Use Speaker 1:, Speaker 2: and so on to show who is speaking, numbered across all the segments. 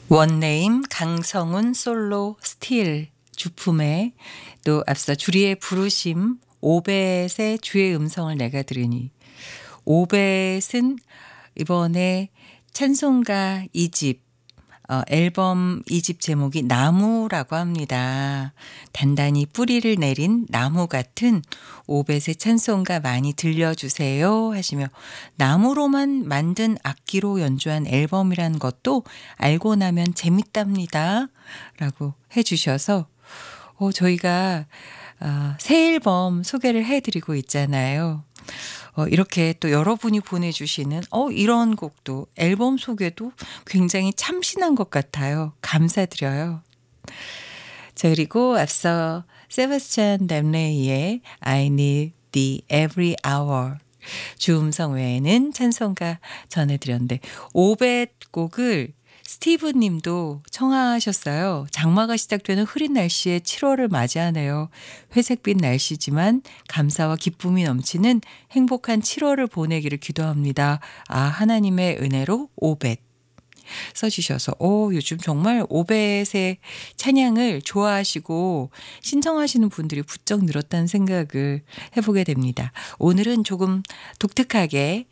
Speaker 1: 원네임 강성훈 솔로 스틸 주품에 또 앞서 주리의 부르심 오벳의 주의 음성을 내가 들으니 오벳은 이번에 찬송가 2집 앨범 2집 제목이 나무라고 합니다. 단단히 뿌리를 내린 나무 같은 오벳의 찬송가 많이 들려주세요 하시며 나무로만 만든 악기로 연주한 앨범이라는 것도 알고 나면 재밌답니다 라고 해주셔서 저희가 새 앨범 소개를 해드리고 있잖아요. 이렇게 또 여러분이 보내주시는 이런 곡도 앨범 소개도 굉장히 참신한 것 같아요. 감사드려요. 자, 그리고 앞서 세바스찬 댐레이의 I Need the Every Hour 주음성 외에는 찬송가 전해드렸는데 오벳 곡을 스티브 님도 청하셨어요. 장마가 시작되는 흐린 날씨에 7월을 맞이하네요. 회색빛 날씨지만 감사와 기쁨이 넘치는 행복한 7월을 보내기를 기도합니다. 하나님의 은혜로 오벳 써주셔서 요즘 정말 오벳의 찬양을 좋아하시고 신청하시는 분들이 부쩍 늘었다는 생각을 해보게 됩니다. 오늘은 조금 독특하게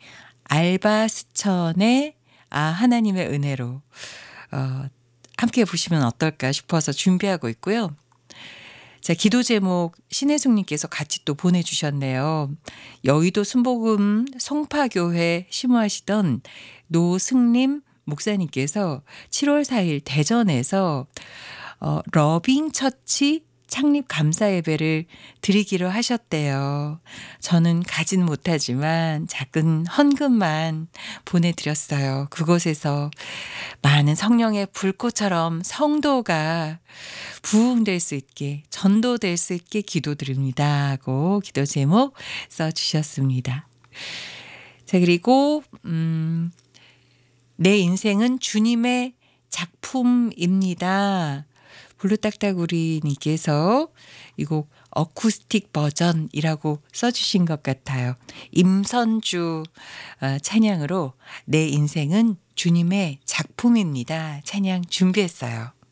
Speaker 1: 알바스천의 하나님의 은혜로 함께 보시면 어떨까 싶어서 준비하고 있고요. 자, 기도 제목 신혜숙님께서 같이 또 보내주셨네요. 여의도 순복음 성파교회 심호하시던 노승림 목사님께서 7월 4일 대전에서 러빙 처치 창립 감사 예배를 드리기로 하셨대요. 저는 가진 못하지만 작은 헌금만 보내드렸어요. 그곳에서 많은 성령의 불꽃처럼 성도가 부흥될 수 있게 전도될 수 있게 기도드립니다 하고 기도 제목 써주셨습니다. 자, 그리고 내 인생은 주님의 작품입니다. 블루딱딱우리님께서 이 곡 어쿠스틱 버전이라고 써주신 것 같아요. 임선주 찬양으로 내 인생은 주님의 작품입니다. 찬양 준비했어요.